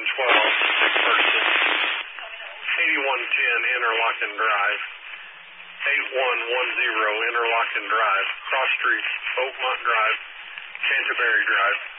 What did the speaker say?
McPherson. 8110 Interlochen Drive. 8110 Interlochen Drive. Cross Street, Oakmont Drive, Canterbury Drive.